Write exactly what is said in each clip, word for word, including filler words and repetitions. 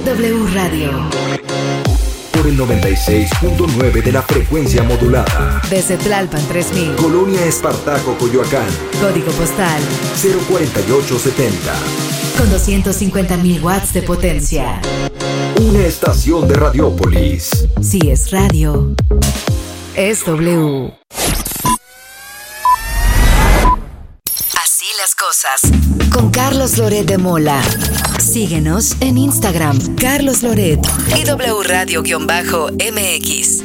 W Radio. Por el noventa y seis punto nueve de la frecuencia modulada. Desde Tlalpan tres mil. Colonia Espartaco, Coyoacán. Código postal cero cuatro ocho siete cero. Con doscientos cincuenta mil watts de potencia. Una estación de Radiópolis. Si es radio, es W. Así las cosas. Con Carlos Loret de Mola. Síguenos en Instagram, Carlos Loret y W Radio-M X.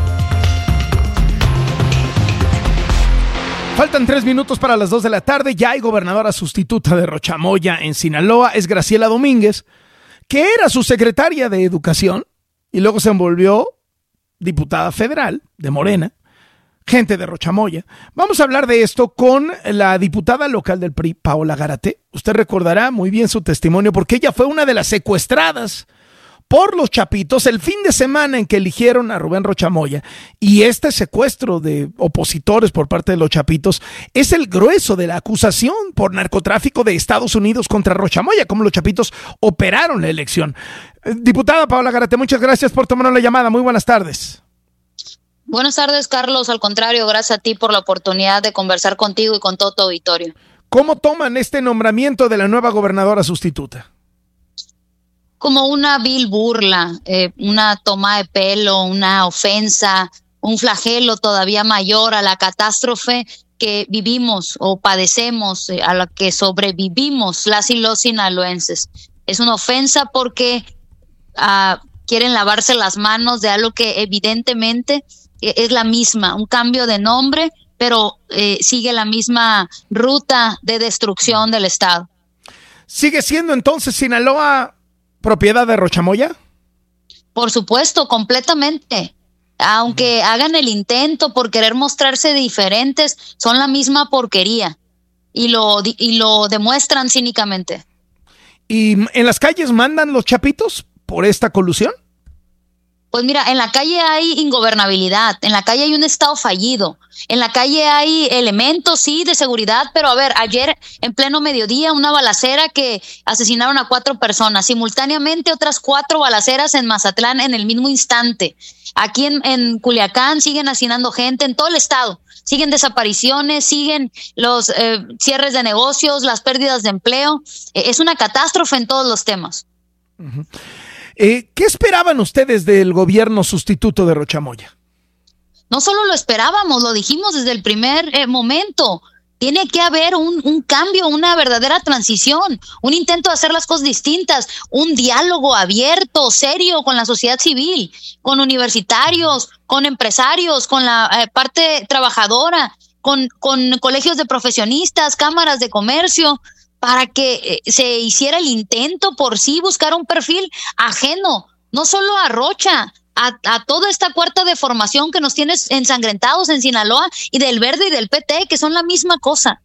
Faltan tres minutos para las dos de la tarde. Ya hay gobernadora sustituta de Rochamoya en Sinaloa. Es Graciela Domínguez, que era su secretaria de Educación y luego se envolvió diputada federal de Morena, gente de Rochamoya. Vamos a hablar de esto con la diputada local del P R I, Paola Gárate. Usted recordará muy bien su testimonio porque ella fue una de las secuestradas por los chapitos el fin de semana en que eligieron a Rubén Rochamoya. Y este secuestro de opositores por parte de los chapitos es el grueso de la acusación por narcotráfico de Estados Unidos contra Rochamoya, como los chapitos operaron la elección. Eh, diputada Paola Gárate, muchas gracias por tomar la llamada. Muy buenas tardes. Buenas tardes, Carlos. Al contrario, gracias a ti por la oportunidad de conversar contigo y con todo tu auditorio. ¿Cómo toman este nombramiento de la nueva gobernadora sustituta? Como una vil burla, eh, una toma de pelo, una ofensa, un flagelo todavía mayor a la catástrofe que vivimos o padecemos, eh, a la que sobrevivimos las y los sinaloenses. Es una ofensa porque uh, quieren lavarse las manos de algo que evidentemente es la misma, un cambio de nombre, pero eh, sigue la misma ruta de destrucción del Estado. ¿Sigue siendo entonces Sinaloa propiedad de Rochamoya? Por supuesto, completamente. Aunque hagan el intento por querer mostrarse diferentes, son la misma porquería y lo, y lo demuestran cínicamente. ¿Y en las calles mandan los chapitos por esta colusión? Pues mira, en la calle hay ingobernabilidad, en la calle hay un estado fallido, en la calle hay elementos, sí, de seguridad, pero a ver, ayer en pleno mediodía una balacera que asesinaron a cuatro personas, simultáneamente otras cuatro balaceras en Mazatlán en el mismo instante. Aquí en, en Culiacán siguen asesinando gente, en todo el estado, siguen desapariciones, siguen los eh, cierres de negocios, las pérdidas de empleo, eh, es una catástrofe en todos los temas. Uh-huh. Eh, ¿Qué esperaban ustedes del gobierno sustituto de Rochamoya? No solo lo esperábamos, lo dijimos desde el primer eh, momento. Tiene que haber un, un cambio, una verdadera transición, un intento de hacer las cosas distintas, un diálogo abierto, serio con la sociedad civil, con universitarios, con empresarios, con la eh, parte trabajadora, con, con colegios de profesionistas, cámaras de comercio, para que eh, se hiciera el intento por sí buscar un perfil ajeno, no solo a Rocha, a, a toda esta cuarta de formación que nos tiene ensangrentados en Sinaloa y del Verde y del P T, que son la misma cosa.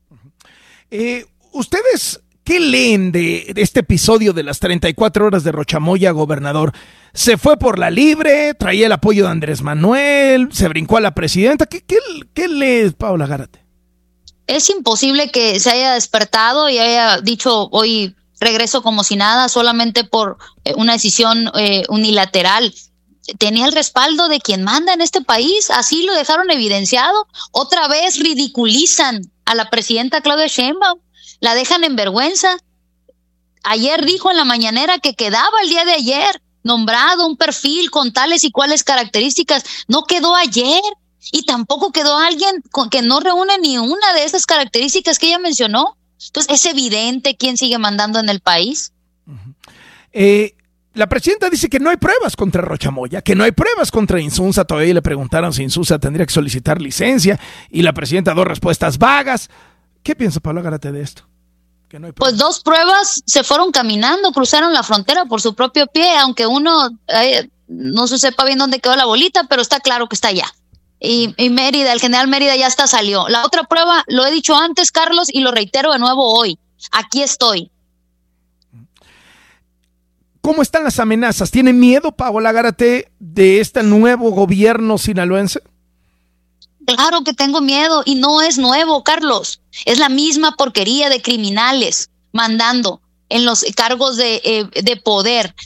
Eh, ¿Ustedes qué leen de, de este episodio de las treinta y cuatro horas de Rochamoya, gobernador? ¿Se fue por la libre? ¿Traía el apoyo de Andrés Manuel? ¿Se brincó a la presidenta? ¿Qué, qué, qué lees, Paola Gárate? Es imposible que se haya despertado y haya dicho hoy regreso como si nada, solamente por eh, una decisión eh, unilateral. Tenía el respaldo de quien manda en este país, así lo dejaron evidenciado. Otra vez ridiculizan a la presidenta Claudia Sheinbaum, la dejan en vergüenza. Ayer dijo en la mañanera que quedaba el día de ayer nombrado un perfil con tales y cuales características. No quedó ayer. Y tampoco quedó alguien con que no reúne ni una de esas características que ella mencionó. Entonces, es evidente quién sigue mandando en el país. Uh-huh. Eh, la presidenta dice que no hay pruebas contra Rochamoya, que no hay pruebas contra Insunza. Todavía le preguntaron si Insunza tendría que solicitar licencia y la presidenta dos respuestas vagas. ¿Qué piensa Paola Gárate de esto? Que no hay pruebas. Pues dos pruebas se fueron caminando, cruzaron la frontera por su propio pie, aunque uno eh, no se sepa bien dónde quedó la bolita, pero está claro que está allá. Y, y Mérida, el general Mérida ya hasta salió. La otra prueba, lo he dicho antes, Carlos, y lo reitero de nuevo hoy. Aquí estoy. ¿Cómo están las amenazas? ¿Tiene miedo Paola Gárate de este nuevo gobierno sinaloense? Claro que tengo miedo y no es nuevo, Carlos. Es la misma porquería de criminales mandando en los cargos de, eh, de poder,